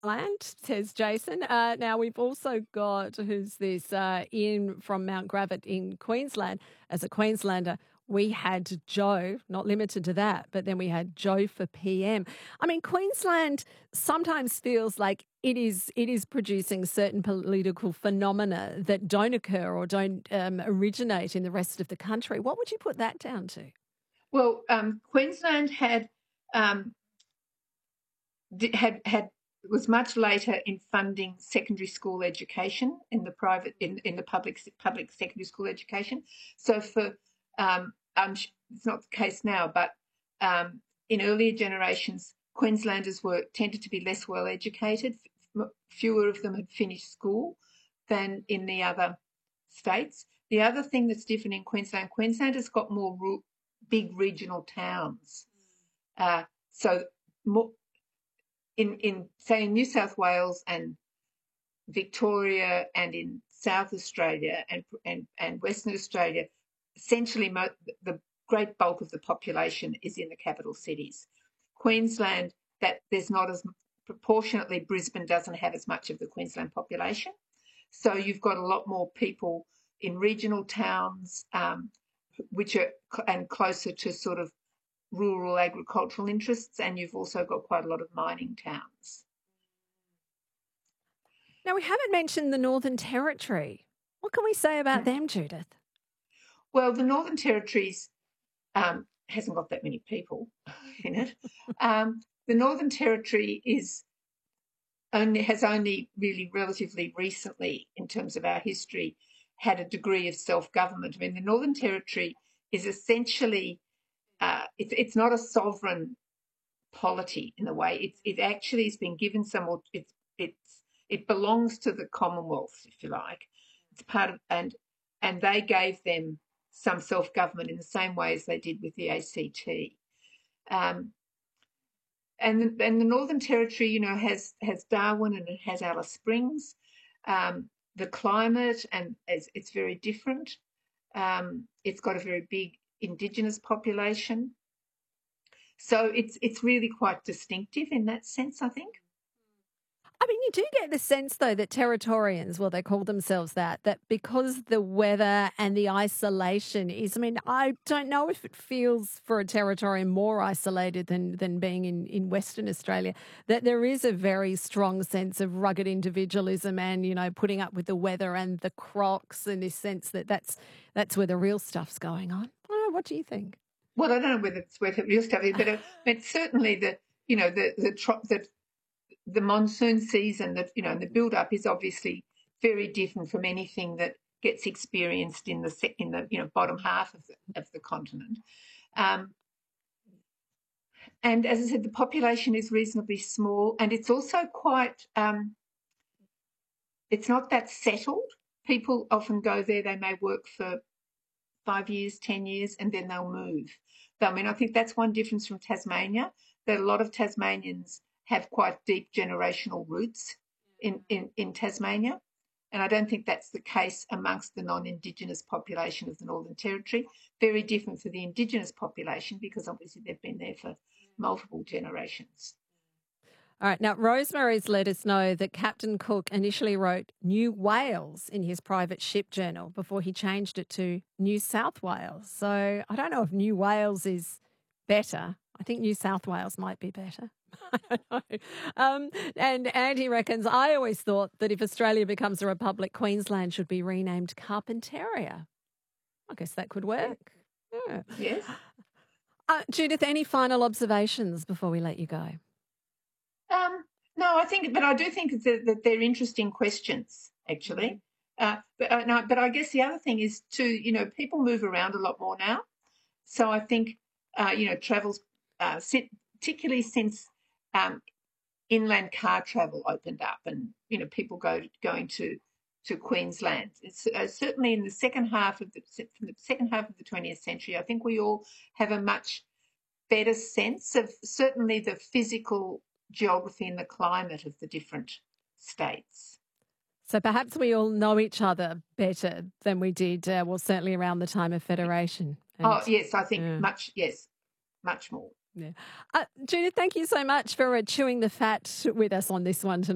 Land, says Jason. Now, we've also got, who's this, Ian from Mount Gravatt in Queensland. As a Queenslander, we had Joe, not limited to that, but then we had Joe for PM. I mean, Queensland sometimes feels like it is producing certain political phenomena that don't occur or don't originate in the rest of the country. What would you put that down to? Well, Queensland um, had was much later in funding secondary school education in the public secondary school education. So it's not the case now, but in earlier generations, Queenslanders tended to be less well educated. Fewer of them had finished school than in the other states. The other thing that's different in Queensland has got more big regional towns. So more in say in New South Wales and Victoria and in South Australia and Western Australia, essentially the great bulk of the population is in the capital cities. Queensland, that there's not as proportionately, Brisbane doesn't have as much of the Queensland population. So you've got a lot more people in regional towns, which are and closer to sort of rural agricultural interests, and you've also got quite a lot of mining towns. Now, we haven't mentioned the Northern Territory. What can we say about them, Judith? Well, the Northern Territories hasn't got that many people in it. The Northern Territory has only really relatively recently, in terms of our history, had a degree of self-government. I mean, the Northern Territory is essentially it's not a sovereign polity in a way. It actually has been given some. It belongs to the Commonwealth, if you like. It's part of and they gave them some self-government in the same way as they did with the ACT. And the Northern Territory, you know, has Darwin and it has Alice Springs. The climate and it's very different. It's got a very big Indigenous population, so it's really quite distinctive in that sense, I think. I mean, you do get the sense, though, that Territorians, well, they call themselves that because the weather and the isolation is, I mean, I don't know if it feels for a Territorian more isolated than being in Western Australia, that there is a very strong sense of rugged individualism and, you know, putting up with the weather and the crocs in this sense that's where the real stuff's going on. What do you think? Well, I don't know whether it's where the real stuff is, but it's certainly the monsoon season, that you know, the build-up is obviously very different from anything that gets experienced in the bottom half of the continent. And as I said, the population is reasonably small, and it's also quite. It's not that settled. People often go there. They may work for 5 years, 10 years, and then they'll move. I mean, I think that's one difference from Tasmania, that a lot of Tasmanians have quite deep generational roots in Tasmania. And I don't think that's the case amongst the non-Indigenous population of the Northern Territory. Very different for the Indigenous population because obviously they've been there for multiple generations. All right. Now, Rosemary's let us know that Captain Cook initially wrote New Wales in his private ship journal before he changed it to New South Wales. So I don't know if New Wales is better. I think New South Wales might be better. I don't know. And Andy reckons, I always thought that if Australia becomes a republic, Queensland should be renamed Carpentaria. I guess that could work. Yeah. Yes. Judith, any final observations before we let you go? No, I do think that they're interesting questions, actually. But I guess the other thing is too, you know, people move around a lot more now. So I think, travel's, particularly since inland car travel opened up and, you know, people going to Queensland. It's certainly in the second half of the 20th century, I think we all have a much better sense of certainly the physical geography and the climate of the different states. So perhaps we all know each other better than we did, certainly around the time of Federation. Yes, I think much more. Yeah. Judith, thank you so much for chewing the fat with us on this one tonight.